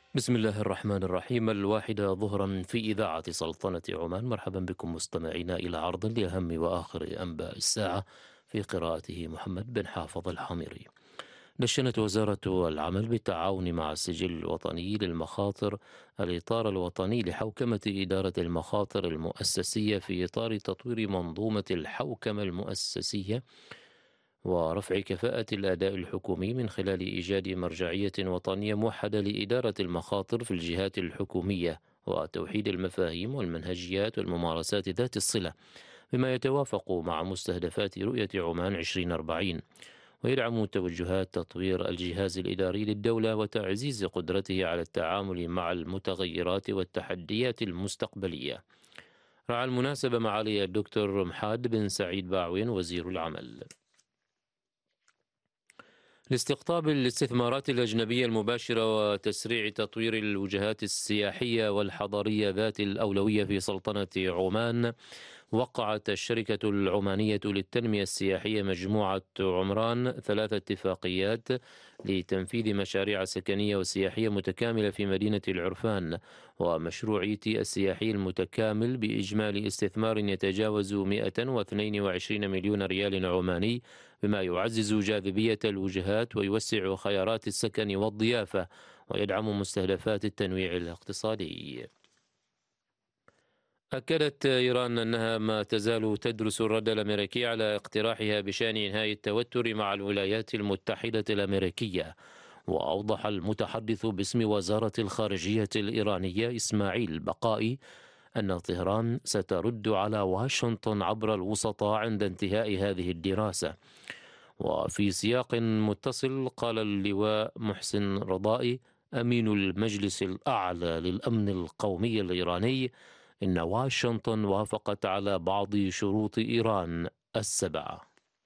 بسم الله الرحمن الرحيم. 1 ظهرا في إذاعة سلطنة عمان. مرحبا بكم مستمعينا إلى عرض لأهم وآخر أنباء الساعة في قراءته محمد بن حافظ الحميري. دشنت وزارة العمل بالتعاون مع السجل الوطني للمخاطر الإطار الوطني لحوكمة إدارة المخاطر المؤسسية في إطار تطوير منظومة الحوكمة المؤسسية ورفع كفاءة الأداء الحكومي من خلال إيجاد مرجعية وطنية موحدة لإدارة المخاطر في الجهات الحكومية وتوحيد المفاهيم والمنهجيات والممارسات ذات الصلة بما يتوافق مع مستهدفات رؤية عمان 2040، ويدعم توجهات تطوير الجهاز الإداري للدولة وتعزيز قدرته على التعامل مع المتغيرات والتحديات المستقبلية. رعى المناسبة معالي الدكتور محاد بن سعيد باعوين وزير العمل لاستقطاب الاستثمارات الأجنبية المباشرة وتسريع تطوير الوجهات السياحية والحضرية ذات الأولوية في سلطنة عمان. وقعت الشركة العمانية للتنمية السياحية مجموعة عمران 3 اتفاقيات لتنفيذ مشاريع سكنية وسياحية متكاملة في مدينة العرفان، ومشروع تي السياحي المتكامل بإجمالي استثمار يتجاوز 122 مليون ريال عماني، بما يعزز جاذبية الوجهات ويوسع خيارات السكن والضيافة ويدعم مستهدفات التنويع الاقتصادي. أكدت إيران أنها ما تزال تدرس الرد الأمريكي على اقتراحها بشأن إنهاء التوتر مع الولايات المتحدة الأمريكية. وأوضح المتحدث باسم وزارة الخارجية الإيرانية إسماعيل بقائي أن طهران سترد على واشنطن عبر الوسطاء عند انتهاء هذه الدراسة. وفي سياق متصل قال اللواء محسن رضائي أمين المجلس الأعلى للأمن القومي الإيراني إن واشنطن وافقت على بعض شروط إيران ال7.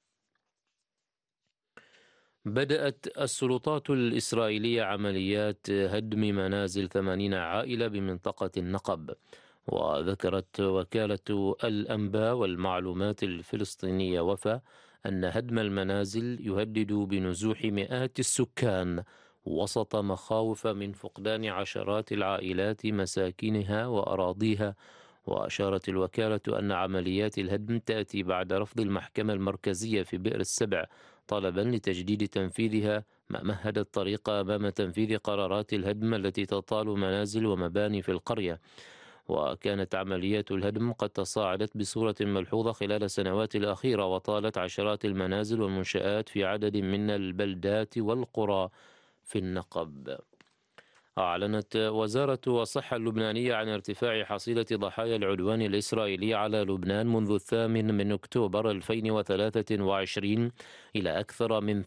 بدأت السلطات الإسرائيلية عمليات هدم منازل 80 عائلة بمنطقة النقب. وذكرت وكالة الأنباء والمعلومات الفلسطينية وفا أن هدم المنازل يهدد بنزوح مئات السكان وسط مخاوف من فقدان عشرات العائلات مساكنها وأراضيها. وأشارت الوكالة أن عمليات الهدم تأتي بعد رفض المحكمة المركزية في بئر السبع طلبا لتجديد تنفيذها، ما مهد الطريق أمام تنفيذ قرارات الهدم التي تطال منازل ومباني في القرية. وكانت عمليات الهدم قد تصاعدت بصورة ملحوظة خلال السنوات الأخيرة وطالت عشرات المنازل والمنشآت في عدد من البلدات والقرى في النقب. أعلنت وزارة الصحة اللبنانية عن ارتفاع حصيلة ضحايا العدوان الإسرائيلي على لبنان منذ 8 أكتوبر 2023 إلى أكثر من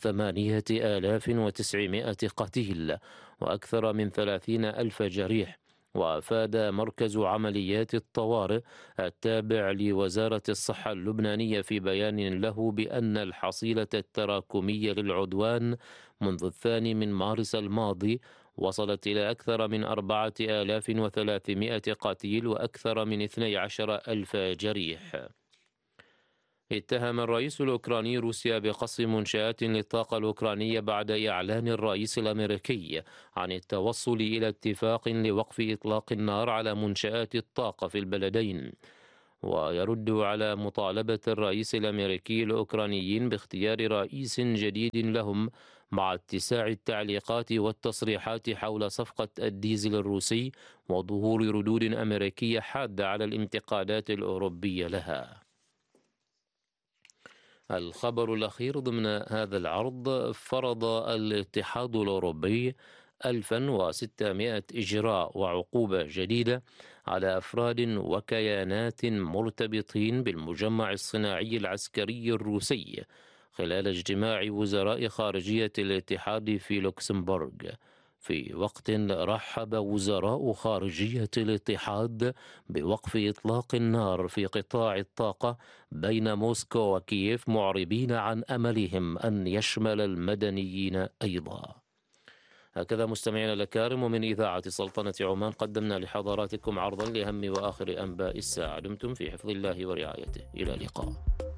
8900 قتيل وأكثر من 30,000 جريح. وأفاد مركز عمليات الطوارئ التابع لوزارة الصحة اللبنانية في بيان له بأن الحصيلة التراكمية للعدوان منذ 2 مارس الماضي وصلت إلى أكثر من 4300 قتيل وأكثر من 12,000 جريح. اتهم الرئيس الأوكراني روسيا بقصف منشآت للطاقة الأوكرانية بعد إعلان الرئيس الأمريكي عن التوصل إلى اتفاق لوقف إطلاق النار على منشآت الطاقة في البلدين. ويرد على مطالبة الرئيس الأمريكي الأوكرانيين باختيار رئيس جديد لهم مع اتساع التعليقات والتصريحات حول صفقة الديزل الروسي وظهور ردود أمريكية حادة على الانتقادات الأوروبية لها. الخبر الأخير ضمن هذا العرض: فرض الاتحاد الأوروبي 1600 إجراء وعقوبة جديدة على أفراد وكيانات مرتبطين بالمجمع الصناعي العسكري الروسي خلال اجتماع وزراء خارجية الاتحاد في لوكسمبورغ، في وقت رحب وزراء خارجية الاتحاد بوقف إطلاق النار في قطاع الطاقة بين موسكو وكييف، معربين عن أملهم أن يشمل المدنيين أيضا. هكذا مستمعينا الأكارم، ومن إذاعة سلطنة عمان قدمنا لحضراتكم عرضا لأهم وآخر أنباء الساعة. دمتم في حفظ الله ورعايته، إلى اللقاء.